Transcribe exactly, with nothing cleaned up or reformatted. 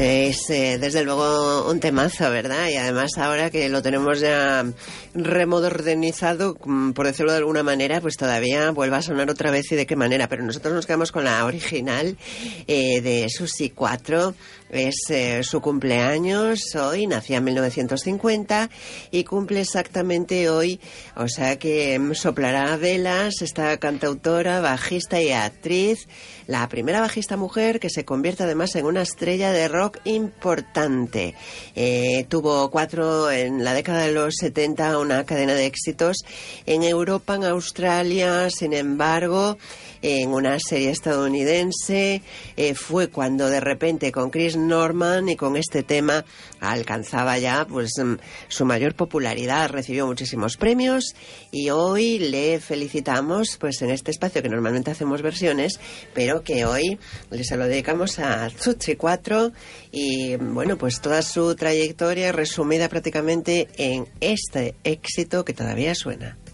Es eh, desde luego un temazo, ¿verdad? Y además ahora que lo tenemos ya remodernizado, por decirlo de alguna manera, pues todavía vuelve a sonar otra vez y de qué manera. Pero nosotros nos quedamos con la original eh, de Susi cuatro. Es eh, su cumpleaños hoy, nacía en mil novecientos cincuenta y cumple exactamente hoy, o sea que soplará velas esta cantautora, bajista y actriz, la primera bajista mujer que se convierte además en una estrella de rock importante. Eh, tuvo cuatro en la década de los setenta, una cadena de éxitos en Europa, en Australia, sin embargo, en una serie estadounidense, eh, fue cuando de repente con Chris Norman y con este tema alcanzaba ya pues su mayor popularidad, recibió muchísimos premios y hoy le felicitamos pues en este espacio que normalmente hacemos versiones, pero que hoy se lo dedicamos a Susi cuatro y bueno, pues toda su trayectoria resumida prácticamente en este éxito que todavía suena.